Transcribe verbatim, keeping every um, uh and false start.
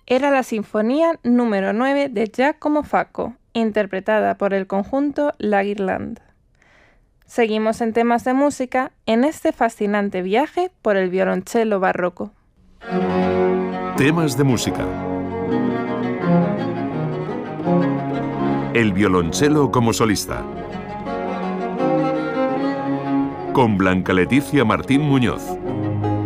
era la Sinfonía número nueve de Giacomo Facco, interpretada por el conjunto La Guirlande. Seguimos en temas de música en este fascinante viaje por el violonchelo barroco. Temas de música. El violonchelo como solista. Con Blanca Leticia Martín Muñoz.